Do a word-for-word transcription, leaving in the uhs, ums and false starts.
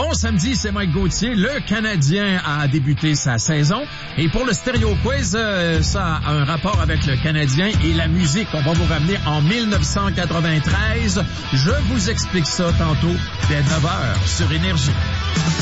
Bon samedi, c'est Mike Gauthier. Le Canadien a débuté sa saison. Et pour le Stéréo Quiz, euh, ça a un rapport avec le Canadien et la musique. On va vous ramener en dix-neuf cent quatre-vingt-treize. Je vous explique ça tantôt dès neuf heures sur Énergie.